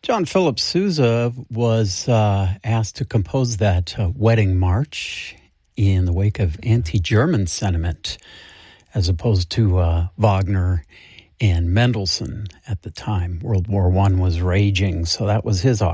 John Philip Sousa was asked to compose that wedding march in the wake of anti-German sentiment, as opposed to Wagner and Mendelssohn at the time. World War I was raging, so that was his